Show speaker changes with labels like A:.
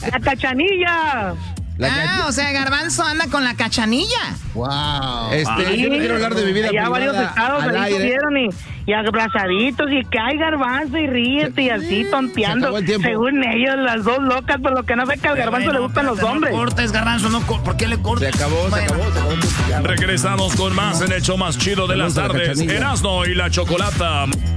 A: La Cachanilla.
B: O sea, Garbanzo anda con la Cachanilla.
C: Wow.
D: Yo no quiero hablar de mi vida
A: ya
D: privada
A: varios estados
D: al
A: ahí
D: aire.
A: subieron y abrazaditos y que hay Garbanzo y ríete y así tonteando.
D: Se acabó el tiempo.
A: Según ellos, las dos locas, por lo que no sé que al Garbanzo le gustan los hombres.
B: No cortes, Garbanzo, ¿por qué le cortes?
D: Se acabó.
E: Regresamos con más en el show más chido de las tardes. Erasmo y la Chocolata.